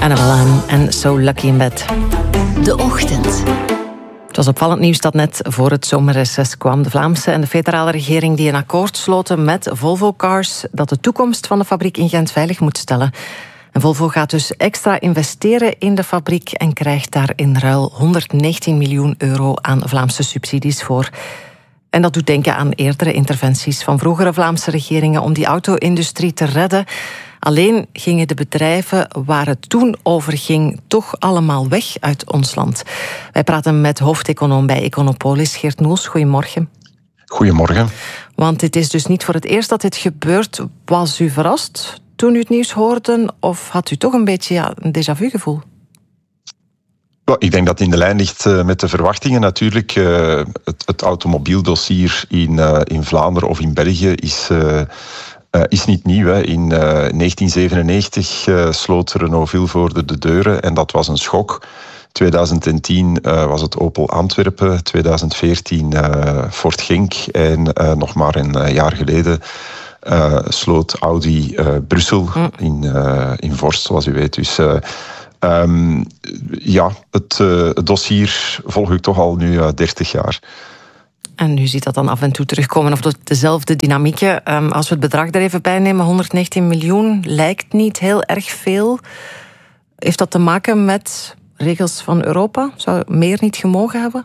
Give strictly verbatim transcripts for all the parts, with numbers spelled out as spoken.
Annabel Laan en So Lucky in Bed. De Ochtend. Het was opvallend nieuws dat net voor het zomerreces kwam. De Vlaamse en de federale regering die een akkoord sloten met Volvo Cars dat de toekomst van de fabriek in Gent veilig moet stellen. En Volvo gaat dus extra investeren in de fabriek en krijgt daar in ruil honderdnegentien miljoen euro aan Vlaamse subsidies voor. En dat doet denken aan eerdere interventies van vroegere Vlaamse regeringen om die auto-industrie te redden. Alleen gingen de bedrijven waar het toen over ging toch allemaal weg uit ons land. Wij praten met hoofdeconoom bij Econopolis, Geert Noels. Goedemorgen. Goedemorgen. Want het is dus niet voor het eerst dat dit gebeurt. Was u verrast toen u het nieuws hoorde? Of had u toch een beetje ja, een déjà vu gevoel? Ik denk dat het in de lijn ligt met de verwachtingen. Natuurlijk, het, het automobieldossier in, in Vlaanderen of in België is... Uh, is niet nieuw. Hè. In uh, negentien zevenennegentig uh, sloot Renault Vilvoorde de deuren en dat was een schok. tweeduizend tien uh, was het Opel Antwerpen, tweeduizend veertien uh, Ford Genk en uh, nog maar een uh, jaar geleden uh, sloot Audi uh, Brussel mm. in, uh, in Vorst, zoals u weet. Dus uh, um, ja, het, uh, het dossier volg ik toch al nu uh, dertig jaar. En u ziet dat dan af en toe terugkomen, of dezelfde dynamieken. Um, als we het bedrag er even bij nemen, honderdnegentien miljoen, lijkt niet heel erg veel. Heeft dat te maken met regels van Europa? Zou meer niet gemogen hebben?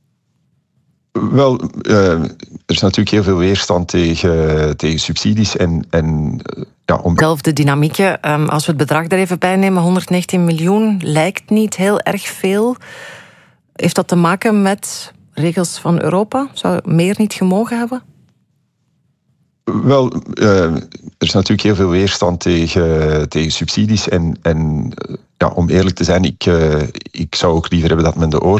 Wel, uh, er is natuurlijk heel veel weerstand tegen, tegen subsidies. En, en, ja, om... Dezelfde dynamieken. Um, als we het bedrag er even bij nemen, honderdnegentien miljoen, lijkt niet heel erg veel. Heeft dat te maken met regels van Europa? Zou meer niet gemogen hebben? Wel, uh, er is natuurlijk heel veel weerstand tegen, tegen subsidies. En, en ja, om eerlijk te zijn, ik, uh, ik zou ook liever hebben dat men de oorzaak